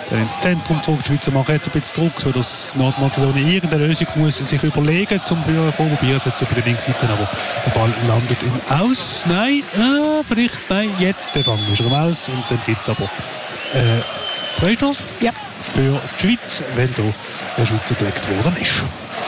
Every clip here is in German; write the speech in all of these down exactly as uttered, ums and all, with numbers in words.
dann ins Zentrum zurück. Die Schweizer machen jetzt ein bisschen Druck, sodass Nordmazedonien irgendeine Lösung muss sich überlegen zum Führer zu kommen. Probieren jetzt über die Linksseite, aber der Ball landet im Aus. Nein, äh, vielleicht, nein, jetzt der Gang ist er im Aus und dann gibt es aber äh, Freistoß ja. für die Schweiz, weil da der Schweizer gelegt worden ist.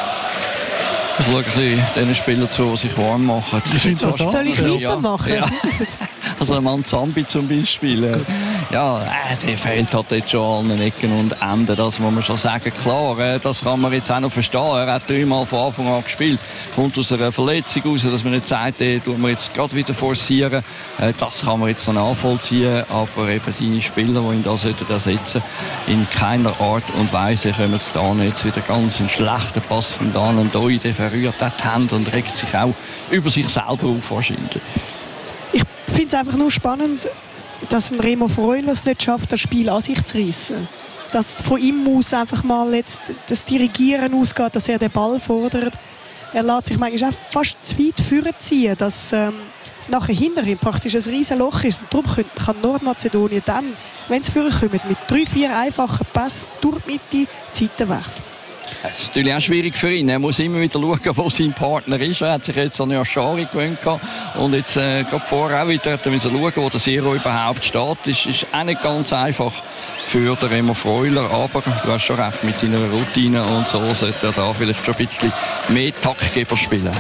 Ich schaue ein bisschen den Spielern zu, die sich warm machen. Ich finde das Soll ich weitermachen? Ja. Also ein Mann Zambi zum Beispiel. Ja, äh, der fehlt halt jetzt schon an allen Ecken und Enden, das muss man schon sagen. Klar, äh, das kann man jetzt auch noch verstehen. Er hat dreimal von Anfang an gespielt. Kommt aus einer Verletzung raus, dass man nicht sagt, äh, tut man jetzt gerade wieder forcieren. Äh, das kann man jetzt noch nachvollziehen. Aber eben seine Spieler, die ihn da sollten ersetzen, in keiner Art und Weise kommen sie da jetzt wieder ganz einen schlechten Pass von Dan und Doi. Der verrührt die Hände und regt sich auch über sich selber auf wahrscheinlich. Ich finde es einfach nur spannend, dass ein Remo Freuler es nicht schafft, das Spiel an sich zu reissen. Dass von ihm aus einfach mal jetzt das Dirigieren ausgeht, dass er den Ball fordert. Er lässt sich manchmal auch fast zu weit vorziehen, dass ähm, nachher hinter ihm praktisch ein riesen Loch ist. Und darum kann Nordmazedonien dann, wenn sie vorkommen, mit drei, vier einfachen Pässen durch die Mitte Zeiten wechseln. Es ist natürlich auch schwierig für ihn. Er muss immer wieder schauen, wo sein Partner ist. Er hat sich jetzt an Yashari gewöhnt und jetzt äh, gerade vorher auch wieder hat er müssen schauen, wo der Zero überhaupt steht. Das ist auch nicht ganz einfach für den Remo Freuler, aber du hast schon recht, mit seiner Routine und so sollte er da vielleicht schon ein bisschen mehr Taktgeber spielen.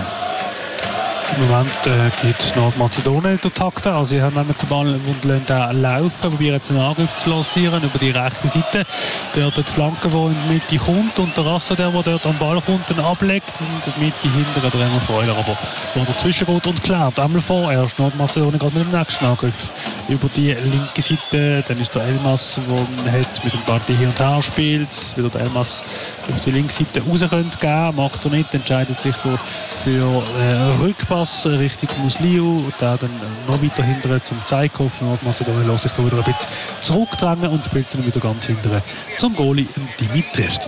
Im Moment äh, geht Nordmazedonien den Takt an. Sie haben mit dem Ball und lassen den laufen, probieren jetzt einen Angriff zu lancieren über die rechte Seite. Dort die Flanke, die in die Mitte kommt und der Rasse, der, der dort am Ball kommt, dann ablegt. In der Mitte hinter der Remo Freuler, aber der dazwischen geht und klärt. Einmal vorerst Nordmazedonien gerade mit dem nächsten Angriff über die linke Seite. Dann ist der Elmas, der hat mit dem Ball hin und her spielt. Wieder der Elmas auf die linke Seite raus könnte gehen, macht er nicht, entscheidet sich für äh, Rückpass Richtung Musliu, der dann noch weiter hinten zum Zeikhoff. Nordmazedonien lässt sich da wieder ein bisschen zurückdrängen und spielt dann wieder ganz hinten zum Goalie Dimitrievski.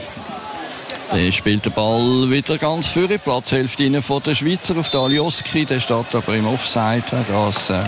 Der spielt den Ball wieder ganz vor die Platzhälfte von der Schweizer auf den Alioski. Der steht aber im Offside. Das äh, ja,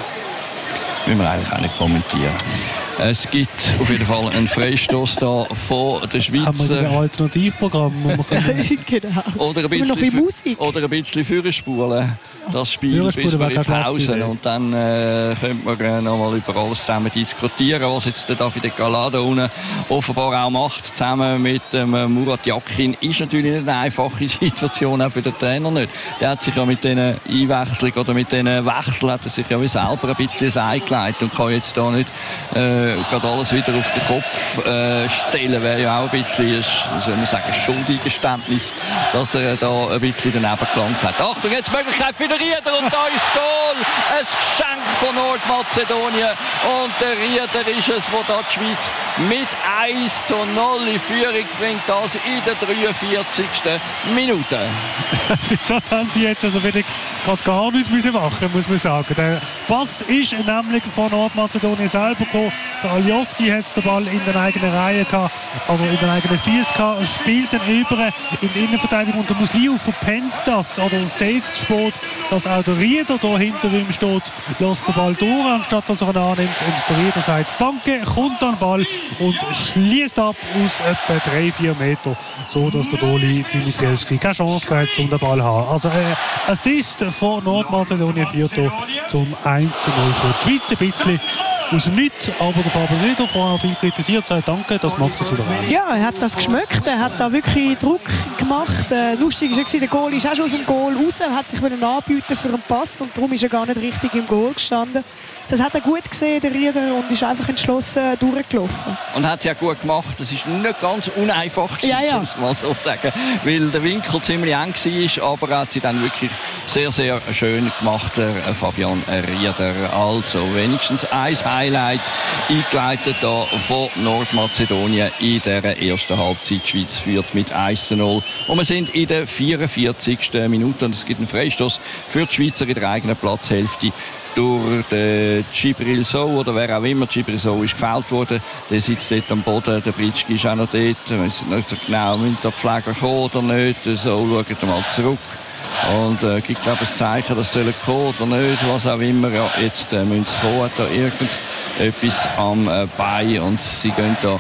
müssen wir eigentlich auch nicht kommentieren. Es gibt auf jeden Fall einen Freistoß da von der Schweizer. Haben wir ein Alternativprogramm? Genau. Oder ein bisschen, noch Musik. Oder ein bisschen Führerspulen. Das Spiel bis wir in Pause. Und dann äh, könnte man äh, noch mal über alles zusammen diskutieren, was jetzt der Davide Gallardo unten offenbar auch macht, zusammen mit dem äh, Murat Yakin. Ist natürlich nicht eine einfache Situation, auch für den Trainer nicht. Der hat sich ja mit diesen Einwechslungen oder mit diesen Wechseln hat er sich ja wie selber ein bisschen eingelegt und kann jetzt da nicht äh, gerade alles wieder auf den Kopf äh, stellen. Wäre ja auch ein bisschen, ein, soll man sagen, ein Schuldigeständnis, dass er da ein bisschen daneben gelangt hat. Achtung, jetzt Möglichkeit für den Rieder und da ist Goal. Ein Geschenk von Nordmazedonien. Und der Rieder ist es, der da die Schweiz mit eins zu null in Führung bringt. Das in der dreiundvierzigsten Minute. Das haben sie jetzt also wirklich gerade gar nicht müssen machen, muss man sagen. Der Pass ist nämlich von Nordmazedonien selber gekommen. Der Alioski hat den Ball in der eigenen Reihe gehabt, also in der eigenen Füße gehabt, spielt dann über in die Innenverteidigung und der Musliu verpennt das oder sieht es spät, dass auch der Rieder da hinter ihm steht, lässt den Ball durch, anstatt dass er ihn annimmt und der Rieder sagt Danke, kommt an den Ball und schließt ab aus etwa drei vier Meter, so dass der Goalie Dimitrievski keine Chance hat, um den Ball zu haben. Also äh, Assist von Nordmazedonien führt zum eins zu null für die Schweiz, ein bisschen aus dem Nichts, aber der Fabian Rieder, vorher viel kritisiert, sagt Danke, das macht er souverän. Ja, er hat das geschmeckt, er hat da wirklich Druck gemacht. Äh, lustig war, der Goal ist auch schon aus dem Goal raus, er hat sich anbieten für einen Pass und darum ist er gar nicht richtig im Goal gestanden. Das hat er gut gesehen, der Rieder, und ist einfach entschlossen durchgelaufen. Und hat es ja gut gemacht. Das ist nicht ganz uneinfach gewesen, ja, ja. muss man mal so sagen, weil der Winkel ziemlich eng war, aber er hat sie dann wirklich sehr, sehr schön gemacht, der Fabian Rieder. Also wenigstens ein Highlight eingeleitet da von Nordmazedonien in der ersten Halbzeit. Die Schweiz führt mit eins zu null. Und wir sind in der vierundvierzigsten Minute und es gibt einen Freistoß für die Schweizer in der eigenen Platzhälfte durch den Gibril Sow oder wer auch immer. Gibril Sow ist gefällt worden. Der sitzt dort am Boden. Der Britschki ist auch noch dort. Wir wissen nicht so genau, müssen da die Pfleger kommen oder nicht. So schaut mal zurück. Und äh, gibt, glaube ich, ein Zeichen, dass sie kommen oder nicht, was auch immer. Ja, jetzt äh, müssen sie kommen, hat da irgendetwas am äh, Bein und sie gehen da